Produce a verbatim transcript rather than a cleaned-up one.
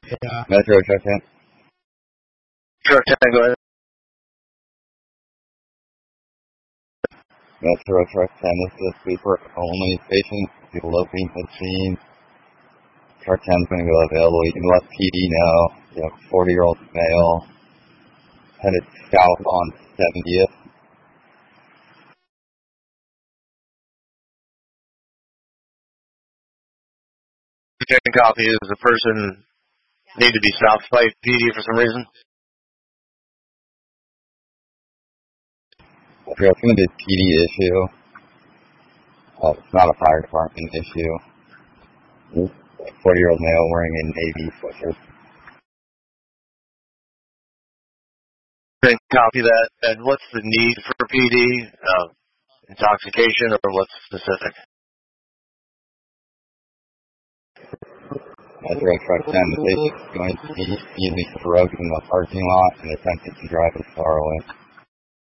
Yeah. Metro Truck ten. Truck ten, go ahead. Metro Truck ten, this is a sweeper only station. Developing machine. Truck ten is going to go available. You can let P D know. You have a forty-year-old male headed south on seventieth. Getting copy. Does the person need to be stopped by P D for some reason? Okay, it's going to be a P D issue. Uh, it's not a fire department issue. forty-year-old male wearing a navy sweatshirt. Okay, copy that. And what's the need for P D? Uh, intoxication or what's specific? Metro Truck ten, the patient is going to be using drugs in the parking lot and attempting to drive his car away.